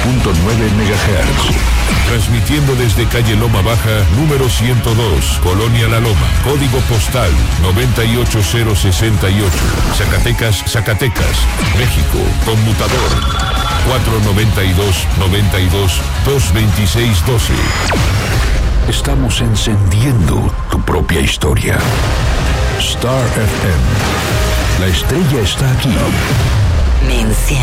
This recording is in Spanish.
MHz. Transmitiendo desde calle Loma Baja, número 102, Colonia La Loma, código postal 98068, Zacatecas, Zacatecas, México, conmutador 492-92-226-12. Estamos encendiendo tu propia historia. Star FM. La estrella está aquí. Me enciende.